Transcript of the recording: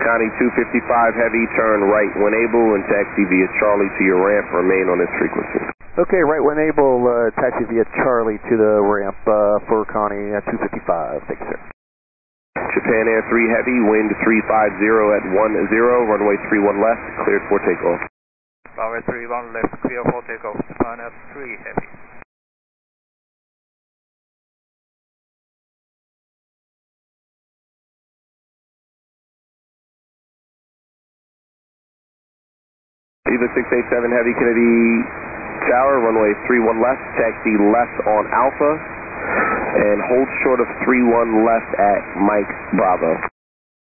Connie 255 Heavy, turn right when able and taxi via Charlie to your ramp. Remain on this frequency. Okay, right when able, taxi via Charlie to the ramp for Connie 255. Thank you, sir. Japan Air 3 Heavy, wind 350 at 10, runway 31 left, cleared for takeoff. Runway 31 left, clear for takeoff. Japan Air 3 Heavy. Eva 687 Heavy, Kennedy Tower, runway 31 left, taxi left on Alpha, and hold short of 31 left at Mike Bravo.